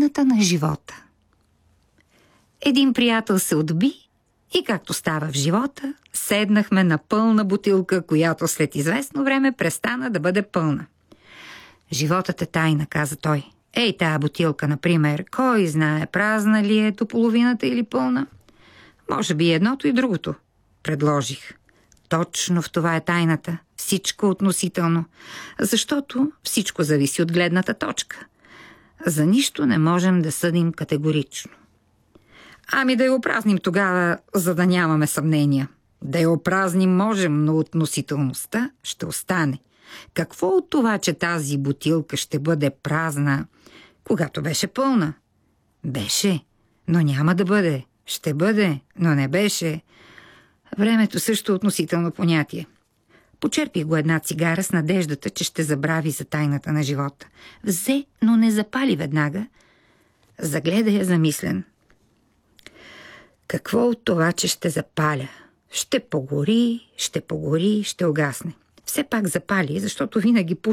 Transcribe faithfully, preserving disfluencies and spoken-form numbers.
Тайната на живота. Един приятел се отби и, както става в живота, седнахме на пълна бутилка, която след известно време престана да бъде пълна. Животът е тайна, каза той. Ей, тая бутилка, например, кой знае, празна ли е до половината или пълна? Може би едното и другото, предложих. Точно в това е тайната. Всичко относително. Защото всичко зависи от гледната точка. За нищо не можем да съдим категорично. Ами да я опразним тогава, за да нямаме съмнения. Да я опразним можем, но относителността ще остане. Какво от това, че тази бутилка ще бъде празна, когато беше пълна? Беше, но няма да бъде. Ще бъде, но не беше. Времето също относително понятие. Почерпих го една цигара с надеждата, че ще забрави за тайната на живота. Взе, но не запали веднага. Загледа я замислен. Какво от това, че ще запаля? Ще погори, ще погори, ще угасне. Все пак запали, защото винаги пуша